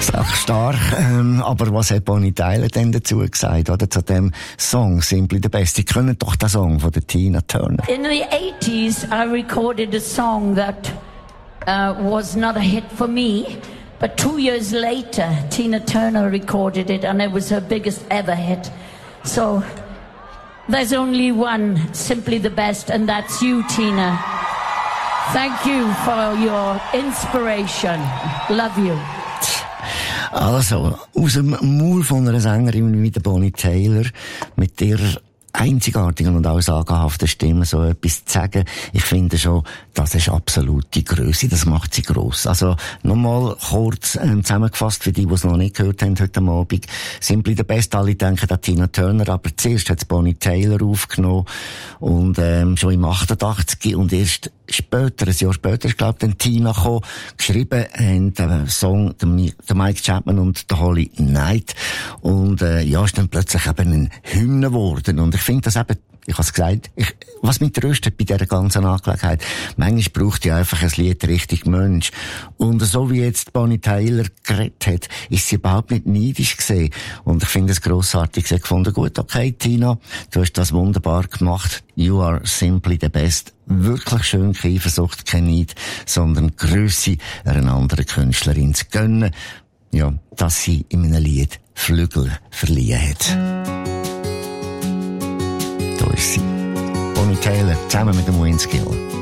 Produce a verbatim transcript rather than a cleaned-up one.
Ach, stark. Ähm, aber was hat Bonnie Tyler denn dazu gesagt, oder? Zu dem Song Simply the Best? Sie kennen doch den Song von der Tina Turner. In the eighties, I recorded a song that uh, was not a hit for me. But two years later, Tina Turner recorded it and it was her biggest ever hit. So, there's only one, Simply the Best, and that's you, Tina. Thank you for your inspiration. Love you. Also, aus dem Maul von einer Sängerin wie der Bonnie Tyler, mit ihrer einzigartigen und auch sagenhaften Stimme so etwas zu sagen, ich finde schon, das ist absolute Grösse, das macht sie gross. Also nochmal kurz ähm, zusammengefasst für die, die es noch nicht gehört haben heute Abend. Simply the Best, alle denken an Tina Turner, aber zuerst hat Bonnie Tyler aufgenommen und ähm, schon im achtundachtzig und erst später, ein Jahr später ist, glaube ich, dann Tina gekommen, geschrieben haben den Song der Mike Chapman und der Holly Knight und äh, ja, ist dann plötzlich eben ein Hymne geworden und ich finde das eben, ich habe es gesagt, ich, was mich tröstet bei dieser ganzen Angelegenheit, manchmal braucht ja einfach ein Lied richtig Mensch. Und so wie jetzt Bonnie Tyler geredet hat, ist sie überhaupt nicht neidisch gesehen. Und ich finde es grossartig. Sie hat gefunden, gut, okay, Tina, du hast das wunderbar gemacht. You are simply the best. Wirklich schön, keine Eifersucht, kein Neid, sondern Grösse einer anderen Künstlerin zu gönnen. Ja, dass sie in einem Lied Flügel verliehen hat. Da ist sie. Bonnie Tyler, zusammen mit dem Wayne Gill.